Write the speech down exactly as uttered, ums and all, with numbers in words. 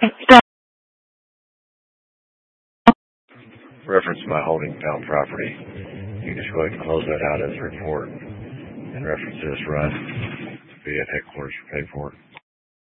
Reference my holding found property. You can just go ahead and close that out as a report and reference this run. Be at headquarters for paperwork.